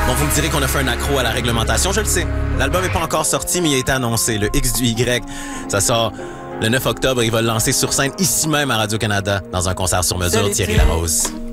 Bon, vous me direz qu'on a fait un accro à la réglementation, je le sais. L'album n'est pas encore sorti, mais il a été annoncé. Le X du Y, ça sort le 9 octobre. Il va le lancer sur scène ici même à Radio-Canada dans un concert sur mesure, Thierry Larose.